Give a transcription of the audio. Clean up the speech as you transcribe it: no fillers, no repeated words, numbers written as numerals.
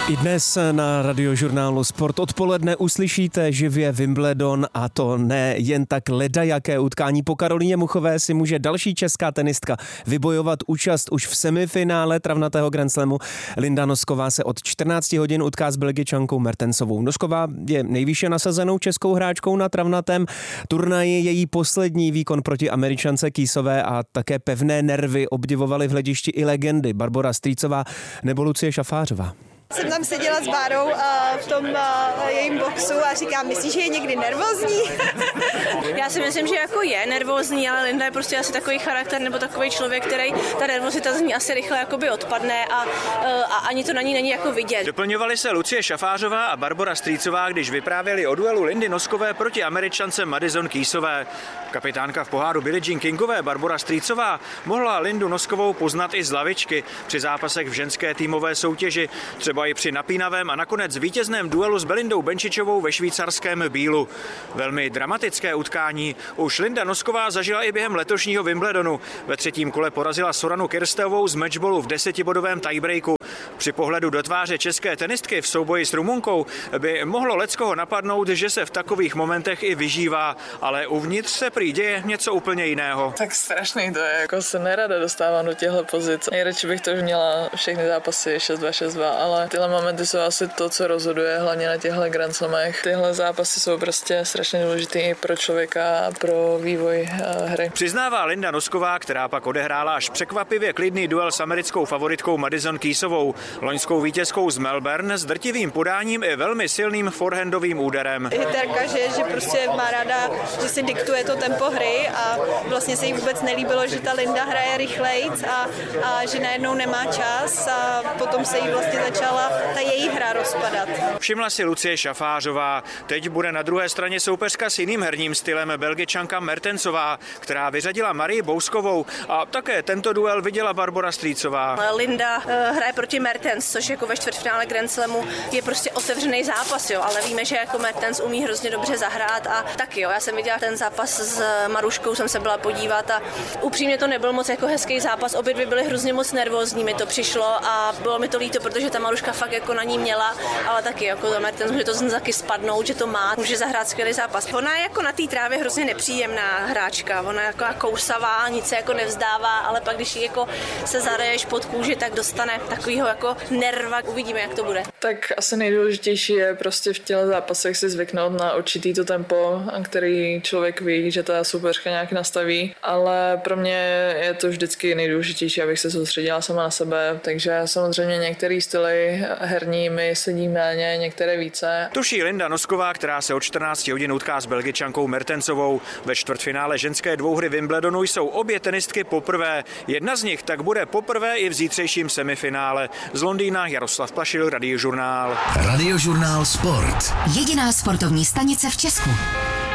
I dnes na Radiožurnálu Sport odpoledne uslyšíte živě Wimbledon, a to ne jen tak ledajaké utkání. Po Karolíně Muchové si může další česká tenistka vybojovat účast už v semifinále travnatého Grand Slamu. Linda Nosková se od 14 hodin utká s Belgičankou Mertensovou. Nosková je nejvýše nasazenou českou hráčkou na travnatém turnaji. Její poslední výkon proti Američance Keysové a také pevné nervy obdivovaly v hledišti i legendy Barbora Strýcová nebo Lucie Šafářová. Jsem tam seděla s Bárou v tom jejím boxu a říkám, myslíš, že je někdy nervózní? Já si myslím, že jako je nervózní, ale Linda je prostě asi takový charakter nebo takový člověk, který ta nervozita z ní asi rychle jakoby odpadne a ani to na ní není jako vidět. Doplňovali se Lucie Šafářová a Barbora Strýcová, když vyprávěli o duelu Lindy Noskové proti Američance Madison Keysové. Kapitánka v poháru Billie Jean Kingové Barbora Strýcová mohla Lindu Noskovou poznat i z lavičky při zápasech v ženské týmové soutěži, třeba i při napínavém a nakonec vítězném duelu s Belindou Benčičovou ve švýcarském Bílu. Velmi dramatické utkání už Linda Nosková zažila i během letošního Wimbledonu. Ve třetím kole porazila Soranu Kirstovou z matchballu v 10bodovém tiebreaku. Při pohledu do tváře české tenistky v souboji s Rumunkou by mohlo leckoho napadnout, že se v takových momentech i vyžívá, ale uvnitř se prý děje něco úplně jiného. Tak strašný to je, jako se nerada dostávám do těchto pozic. Nejradši bych to už měla všechny zápasy 6-2, 6-2, ale tyhle momenty jsou asi to, co rozhoduje, hlavně na těchto Grand Slamech. Tyhle zápasy jsou prostě strašně důležitý i pro člověka a pro vývoj hry. Přiznává Linda Nosková, která pak odehrála až překvapivě klidný duel s americkou favoritkou Madison Keysovou, loňskou vítězkou z Melbourne s drtivým podáním i velmi silným forehandovým úderem. Hiterka, že prostě má ráda, že si diktuje to tempo hry a vlastně se jí vůbec nelíbilo, že ta Linda hraje rychlejc a že najednou nemá čas a potom se jí vlastně začala ta její hra rozpadat. Všimla si Lucie Šafářová. Teď bude na druhé straně soupeřka s jiným herním stylem Belgičanka Mertensová, která vyřadila Marii Bouskovou, a také tento duel viděla Barbora Strýcová. Linda hraje proti Mertens, což jako ve čtvrtfinále Grand Slamu je prostě otevřený zápas, jo, ale víme, že jako Mertens umí hrozně dobře zahrát a taky, jo. Já jsem viděla ten zápas s Maruškou, jsem se byla podívat a upřímně to nebyl moc jako hezký zápas, obě dvě byly hrozně moc nervózní, mi to přišlo a bylo mi to líto, protože ta Maruška fakt jako na ní měla, ale taky jako ta Mertens může to taky spadnout, že to má, může zahrát skvělý zápas. Ona je jako na té trávě hrozně nepříjemná hráčka, ona je jako kousavá, nic se jako nevzdává, ale pak když jí jako se zareješ pod kůži, tak dostane takovýho jako nerva. Uvidíme, jak to bude. Tak asi nejdůležitější je prostě v těchto zápasech si zvyknout na určitý to tempo, který člověk ví, že ta soupeřka nějak nastaví, ale pro mě je to vždycky nejdůležitější, abych se soustředila sama na sebe, takže samozřejmě některé styly herní mi sedí méně, některé více. Tuší Linda Nosková, která se od 14 hodin utká s Belgičankou Mertensovou. Ve čtvrtfinále ženské dvouhry Wimbledonu jsou obě tenistky poprvé. Jedna z nich tak bude poprvé i v zítřejším semifinále. Z Londýna Jaroslav Plašil, Radiožurnál. Radiožurnál Sport. Jediná sportovní stanice v Česku.